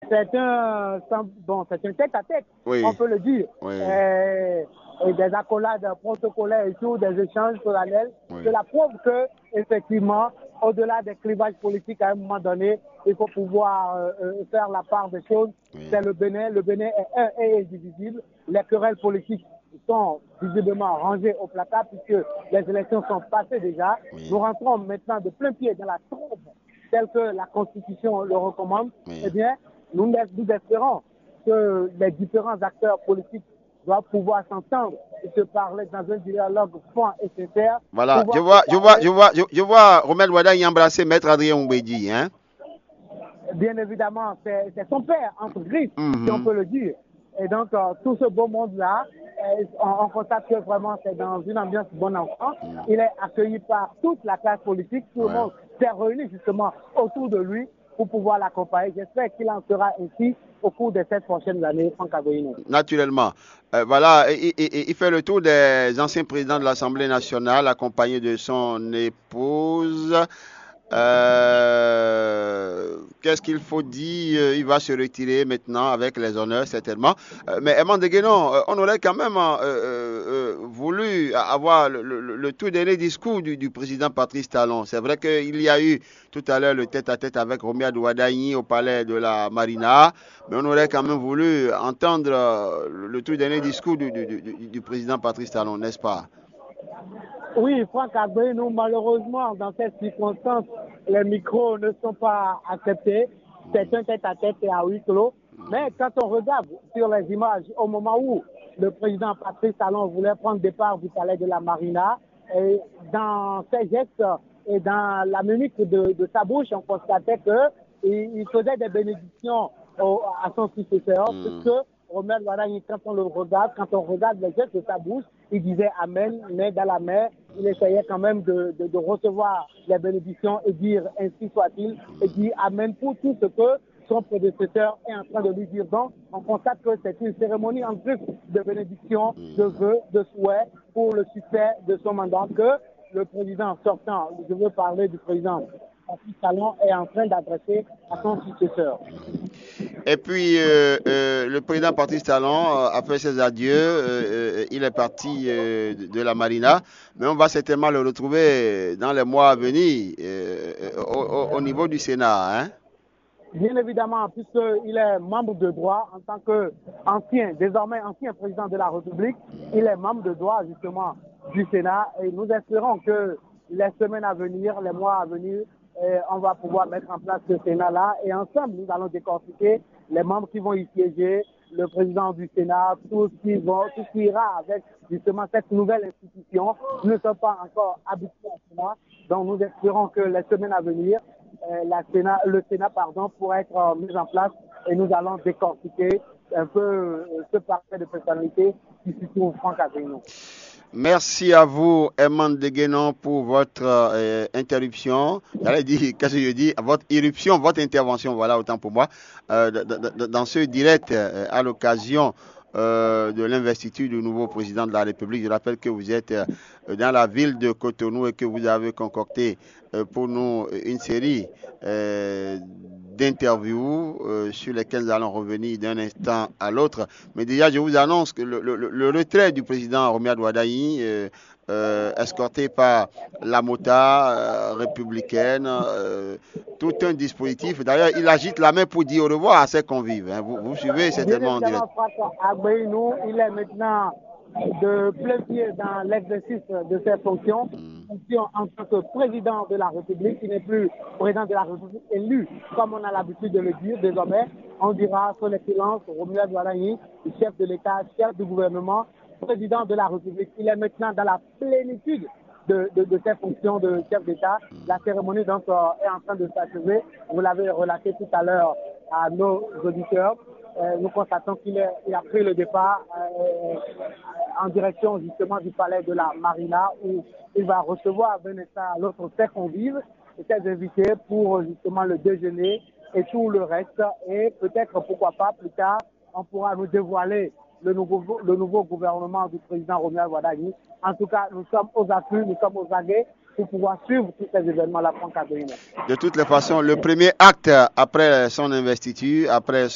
c'est un tête-à-tête, Oui. on peut le dire. Oui. Et des accolades protocolaires et tout, des échanges solennels. Oui. C'est la preuve que, effectivement, au-delà des clivages politiques, à un moment donné, il faut pouvoir faire la part des choses. Oui. C'est le Bénin. Le Bénin est un et indivisible. Les querelles politiques sont visiblement rangées au placard puisque les élections sont passées déjà. Oui. Nous rentrons maintenant de plein pied dans la trompe telle que la Constitution le recommande. Oui. Eh bien, nous espérons que les différents acteurs politiques doivent pouvoir s'entendre et se parler dans un dialogue franc et sincère. Voilà, je vois Romel Wadagne embrasser Maître Adrien Oumbédi, hein. Bien évidemment, c'est son père, entre griffes, si on peut le dire. Et donc, tout ce beau monde-là, on constate que vraiment c'est dans une ambiance bon enfant. Il est accueilli par toute la classe politique. Tout le monde s'est réuni justement autour de lui pour pouvoir l'accompagner. J'espère qu'il en sera ainsi au cours de cette prochaine année, Franck Agoïno. Naturellement. Voilà, il fait le tour des anciens présidents de l'Assemblée nationale, accompagné de son épouse. Qu'est-ce qu'il faut dire? Il va se retirer maintenant avec les honneurs, certainement. Mais Eman Deguenon, on aurait quand même voulu avoir le tout dernier discours du président Patrice Talon. C'est vrai qu'il y a eu tout à l'heure le tête-à-tête avec Romia Douadagni au palais de la Marina, mais on aurait quand même voulu entendre le tout dernier discours du président Patrice Talon, n'est-ce pas? Oui, Franck Agbénou, malheureusement, dans cette circonstance, les micros ne sont pas acceptés. C'est un tête-à-tête et à huis clos. Mais quand on regarde sur les images, au moment où le président Patrice Talon voulait prendre départ du palais de la Marina, et dans ses gestes et dans la mimique de sa bouche, on constatait qu'il faisait des bénédictions à son successeur, puisque Romel Wadagne, quand on regarde les gestes de sa bouche, il disait Amen, mais dans la mer, il essayait quand même de recevoir les bénédictions et dire ainsi soit-il, et dire Amen pour tout ce que son prédécesseur est en train de lui dire. Donc, on constate que c'est une cérémonie en plus de bénédiction, de vœux, de souhaits pour le succès de son mandat que le président sortant, je veux parler du président Patrice Talon, est en train d'adresser à son successeur. Et puis, le président Patrice Talon a fait ses adieux. Il est parti de la Marina. Mais on va certainement le retrouver dans les mois à venir au niveau du Sénat. Hein? Bien évidemment, puisqu'il est membre de droit en tant désormais ancien président de la République, il est membre de droit justement du Sénat. Et nous espérons que les semaines à venir, les mois à venir, on va pouvoir mettre en place ce Sénat-là. Et ensemble, nous allons décortiquer les membres qui vont y siéger, le président du Sénat, tout ce qui ira avec justement cette nouvelle institution. Nous ne sommes pas encore habitués à cela. Donc nous espérons que les semaines à venir, le Sénat pourra être mis en place et nous allons décortiquer un peu ce parfait de personnalité qui se trouve Franck Agbénou. Merci à vous, Eman Deguenon, pour votre interruption. J'allais dire, qu'est-ce que je dis? Votre irruption, votre intervention, voilà, autant pour moi, dans ce direct à l'occasion de l'investiture du nouveau président de la République. Je rappelle que vous êtes dans la ville de Cotonou et que vous avez concocté pour nous une série d'interviews sur lesquelles nous allons revenir d'un instant à l'autre. Mais déjà, je vous annonce que le retrait du président Romia Douadagni, escorté par la MOTA républicaine, tout un dispositif. D'ailleurs, il agite la main pour dire au revoir à ses convives. Hein. Vous suivez certainement en direct. Agbénou, il est maintenant de plein pied dans l'exercice de ses fonctions en tant que président de la République. Il n'est plus président de la République élu, comme on a l'habitude de le dire désormais. On dira son excellence Romia Douadagni, chef de l'État, chef du gouvernement, président de la République. Il est maintenant dans la plénitude de ses fonctions de chef d'État. La cérémonie donc est en train de s'achever. Vous l'avez relaté tout à l'heure à nos auditeurs. Nous constatons qu'il a pris le départ en direction justement du palais de la Marina où il va recevoir d'un instant à l'autre ses convives et ses invités pour justement le déjeuner et tout le reste. Et peut-être, pourquoi pas, plus tard, on pourra nous dévoiler le nouveau gouvernement du président Romel Wadagne. En tout cas, nous sommes aux affûts, nous sommes aux aguets pour pouvoir suivre tous ces événements-là, Franck Agbénou. De toutes les façons, le premier acte après son investiture, après